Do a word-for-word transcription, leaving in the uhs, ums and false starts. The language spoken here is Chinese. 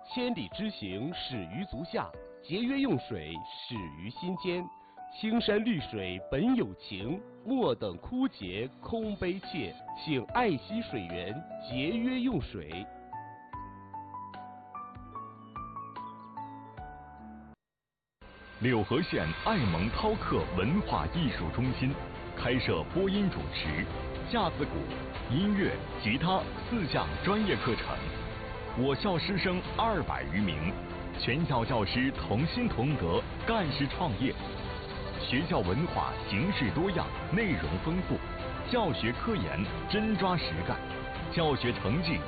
千里之行，始于足下；节约用水，始于心间。青山绿水本有情，莫等枯竭空悲切。请爱惜水源，节约用水。 柳河县爱蒙饕客文化艺术中心开设播音主持、架子鼓、音乐、吉他四项专业课程。我校师生二百余名，全校教师同心同德，干事创业。学校文化形式多样，内容丰富，教学科研真抓实干，教学成绩